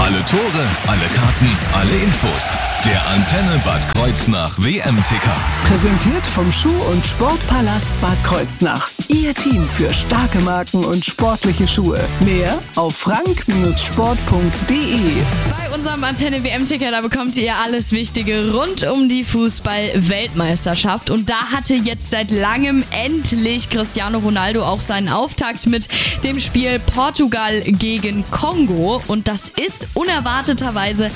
Alle Tore, alle Karten, alle Infos. Der Antenne Bad Kreuznach WM-Ticker. Präsentiert vom Schuh- und Sportpalast Bad Kreuznach. Ihr Team für starke Marken und sportliche Schuhe. Mehr auf frank-sport.de. Bei unserem Antenne WM-Ticker, da bekommt ihr alles Wichtige rund um die Fußball-Weltmeisterschaft. Und da hatte jetzt seit langem endlich Cristiano Ronaldo auch seinen Auftakt mit dem Spiel Portugal gegen Kongo. Und das ist unerwarteterweise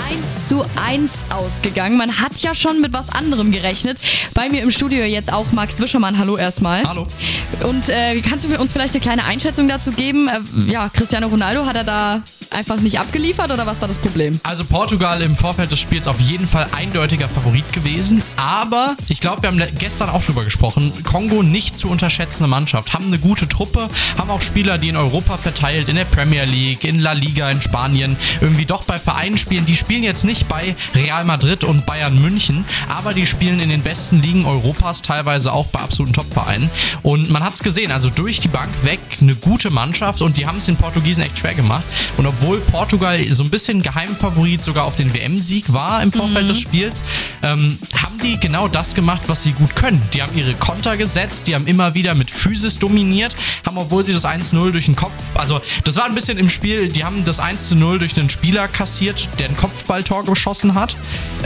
1:1 ausgegangen. Man hat ja schon mit was anderem gerechnet. Bei mir im Studio jetzt auch Max Wischermann. Hallo erstmal. Hallo. Und kannst du uns vielleicht eine kleine Einschätzung dazu geben? Cristiano Ronaldo, hat er da einfach nicht abgeliefert oder was war das Problem? Also Portugal im Vorfeld des Spiels auf jeden Fall eindeutiger Favorit gewesen, aber ich glaube, wir haben gestern auch drüber gesprochen, Kongo nicht zu unterschätzende Mannschaft, haben eine gute Truppe, haben auch Spieler, die in Europa verteilt, in der Premier League, in La Liga, in Spanien, irgendwie doch bei Vereinen spielen. Die spielen jetzt nicht bei Real Madrid und Bayern München, aber die spielen in den besten Ligen Europas, teilweise auch bei absoluten Top-Vereinen. Und man hat es gesehen, also durch die Bank weg eine gute Mannschaft und die haben es den Portugiesen echt schwer gemacht. Und obwohl Portugal so ein bisschen Geheimfavorit sogar auf den WM-Sieg war im Vorfeld des Spiels, haben die genau das gemacht, was sie gut können. Die haben ihre Konter gesetzt, die haben immer wieder mit Physis dominiert, haben, obwohl sie das 1:0 durch den Kopf, also das war ein bisschen im Spiel, die haben das 1:0 durch einen Spieler kassiert, der ein Kopfballtor geschossen hat,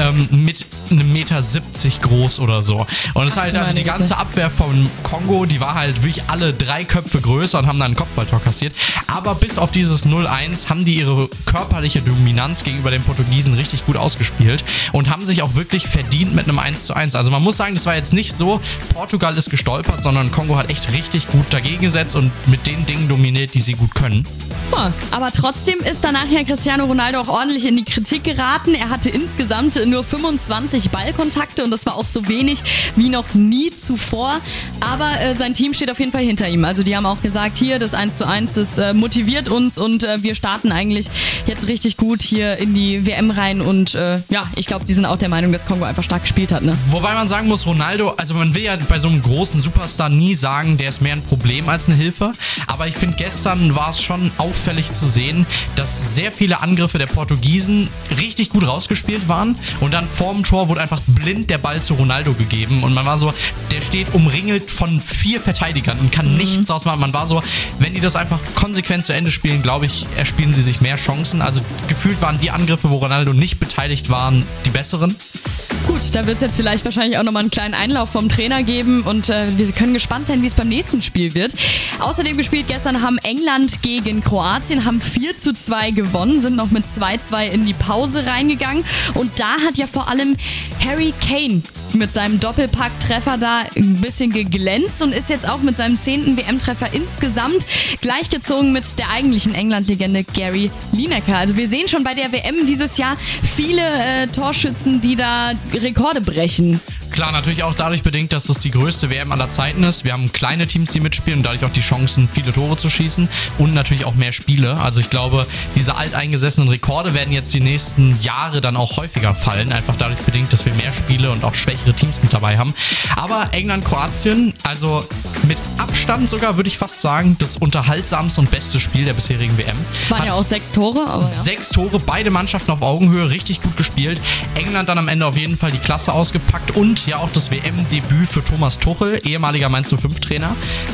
mit einem 1,70 Meter groß oder so. Und es ist halt, also die ganze Abwehr von Kongo, die war halt wirklich alle 3 Köpfe größer und haben dann ein Kopfballtor kassiert. Aber bis auf dieses 0:1 haben die ihre körperliche Dominanz gegenüber den Portugiesen richtig gut ausgespielt und haben sich auch wirklich verdient mit einem 1:1. Also man muss sagen, das war jetzt nicht so, Portugal ist gestolpert, sondern Kongo hat echt richtig gut dagegen gesetzt und mit den Dingen dominiert, die sie gut können. Aber trotzdem ist danach ja Cristiano Ronaldo auch ordentlich in die Kritik geraten. Er hatte insgesamt nur 25 Ballkontakte und das war auch so wenig wie noch nie zuvor. Aber sein Team steht auf jeden Fall hinter ihm. Also die haben auch gesagt, hier das 1:1, das motiviert uns und wir starten eigentlich jetzt richtig gut hier in die WM rein. Und ich glaube, die sind auch der Meinung, dass Kongo einfach stark gespielt hat. Ne? Wobei man sagen muss, Ronaldo, also man will ja bei so einem großen Superstar nie sagen, der ist mehr ein Problem als eine Hilfe. Aber ich finde, gestern war es schon auffällig zu sehen, dass sehr viele Angriffe der Portugiesen richtig gut rausgespielt waren und dann vorm Tor wurde einfach blind der Ball zu Ronaldo gegeben und man war so, der steht umringelt von 4 Verteidigern und kann nichts draus machen. Man war so, wenn die das einfach konsequent zu Ende spielen, glaube ich, erspielen sie sich mehr Chancen. Also gefühlt waren die Angriffe, wo Ronaldo nicht beteiligt waren, die besseren. Gut, da wird es jetzt vielleicht wahrscheinlich auch nochmal einen kleinen Einlauf vom Trainer geben und wir können gespannt sein, wie es beim nächsten Spiel wird. Außerdem gespielt gestern haben England gegen Kroatien, haben 4:2 gewonnen, sind noch mit 2:2 in die Pause reingegangen und da hat ja vor allem Harry Kane mit seinem Doppelpack-Treffer da ein bisschen geglänzt und ist jetzt auch mit seinem 10. WM-Treffer insgesamt gleichgezogen mit der eigentlichen England-Legende Gary Lineker. Also wir sehen schon bei der WM dieses Jahr viele Torschützen, die da Rekorde brechen. Klar, natürlich auch dadurch bedingt, dass das die größte WM aller Zeiten ist. Wir haben kleine Teams, die mitspielen und dadurch auch die Chancen, viele Tore zu schießen und natürlich auch mehr Spiele. Also ich glaube, diese alteingesessenen Rekorde werden jetzt die nächsten Jahre dann auch häufiger fallen. Einfach dadurch bedingt, dass wir mehr Spiele und auch schwächere Teams mit dabei haben. Aber England, Kroatien, also mit Abstand sogar, würde ich fast sagen, das unterhaltsamste und beste Spiel der bisherigen WM. Waren ja auch 6 Tore. Aber 6 Tore, beide Mannschaften auf Augenhöhe, richtig gut gespielt. England dann am Ende auf jeden Fall die Klasse ausgepackt und ja auch das WM-Debüt für Thomas Tuchel, ehemaliger Mainz 05-Trainer,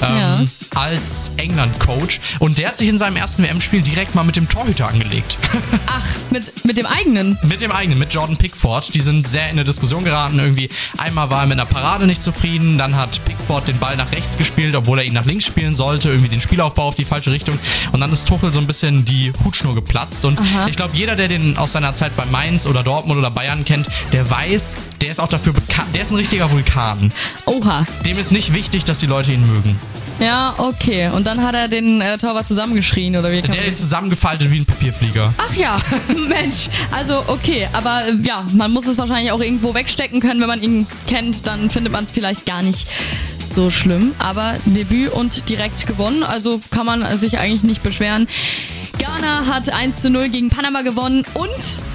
als England-Coach. Und der hat sich in seinem ersten WM-Spiel direkt mal mit dem Torhüter angelegt. Ach, mit dem eigenen? Mit dem eigenen, mit Jordan Pickford. Die sind sehr in eine Diskussion geraten. Irgendwie einmal war er mit einer Parade nicht zufrieden, dann hat Pickford den Ball nach rechts gespielt, obwohl er ihn nach links spielen sollte, irgendwie den Spielaufbau auf die falsche Richtung. Und dann ist Tuchel so ein bisschen die Hutschnur geplatzt. Und ich glaube, jeder, der den aus seiner Zeit bei Mainz oder Dortmund oder Bayern kennt, der weiß, der ist auch dafür bekannt, der ist ein richtiger Vulkan. Oha. Dem ist nicht wichtig, dass die Leute ihn mögen. Ja, okay. Und dann hat er den Torwart zusammengeschrien, oder wie? Der ist zusammengefaltet wie ein Papierflieger. Ach ja, Mensch. Also okay, aber man muss es wahrscheinlich auch irgendwo wegstecken können. Wenn man ihn kennt, dann findet man es vielleicht gar nicht so schlimm. Aber Debüt und direkt gewonnen, also kann man sich eigentlich nicht beschweren. Ghana hat 1:0 gegen Panama gewonnen und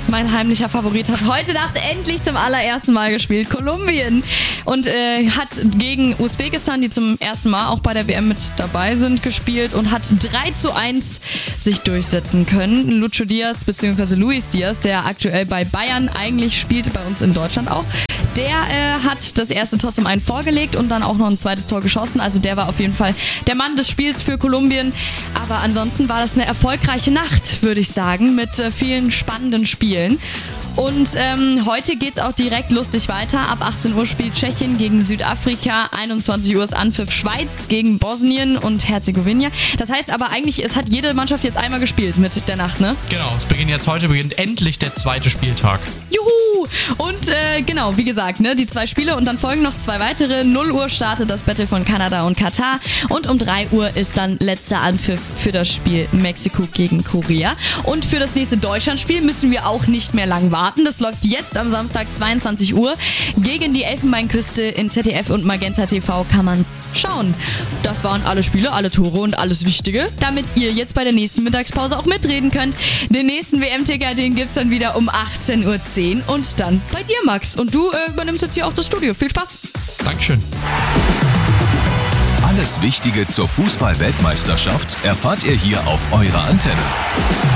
Mein heimlicher Favorit hat heute Nacht endlich zum allerersten Mal gespielt. Kolumbien. Und hat gegen Usbekistan, die zum ersten Mal auch bei der WM mit dabei sind, gespielt und hat 3:1 sich durchsetzen können. Lucho Diaz bzw. Luis Diaz, der aktuell bei Bayern eigentlich spielt, bei uns in Deutschland auch, der hat das erste Tor zum einen vorgelegt und dann auch noch ein zweites Tor geschossen. Also der war auf jeden Fall der Mann des Spiels für Kolumbien. Aber ansonsten war das eine erfolgreiche Nacht, würde ich sagen, mit vielen spannenden Spielen. Und heute geht's auch direkt lustig weiter. Ab 18 Uhr spielt Tschechien gegen Südafrika, 21 Uhr ist Anpfiff Schweiz gegen Bosnien und Herzegowina. Das heißt aber eigentlich, es hat jede Mannschaft jetzt einmal gespielt mit der Nacht, ne? Genau, heute beginnt endlich der zweite Spieltag. Juhu! Und genau, wie gesagt, ne, die 2 Spiele und dann folgen noch 2 weitere. 0 Uhr startet das Battle von Kanada und Katar und um 3 Uhr ist dann letzter Anpfiff für das Spiel Mexiko gegen Korea. Und für das nächste Deutschlandspiel müssen wir auch nicht mehr lang warten. Das läuft jetzt am Samstag 22 Uhr gegen die Elfenbeinküste in ZDF und Magenta TV kann man's schauen. Das waren alle Spiele, alle Tore und alles Wichtige, damit ihr jetzt bei der nächsten Mittagspause auch mitreden könnt. Den nächsten WM-Ticker, den gibt's dann wieder um 18:10 Uhr und dann bei dir, Max. Und du übernimmst jetzt hier auch das Studio. Viel Spaß! Dankeschön. Alles Wichtige zur Fußball-Weltmeisterschaft erfahrt ihr hier auf eurer Antenne.